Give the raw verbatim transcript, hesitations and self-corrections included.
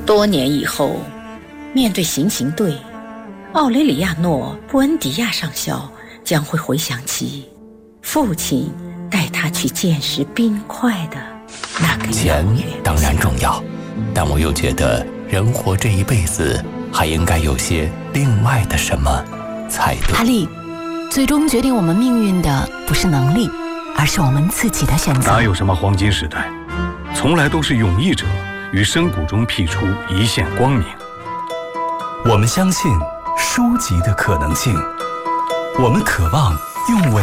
多年以后，面对行刑队，奥雷里亚诺·布恩迪亚上校将会回想起父亲带他去见识冰块的那个钱当然重要，但我又觉得人活这一辈子还应该有些另外的什么才对。 哈利，最终决定我们命运的不是能力，而是我们自己的选择。 哪有什么黄金时代，从来都是勇毅者于深谷中辟出一线光明。 我们相信书籍的可能性，我们渴望用文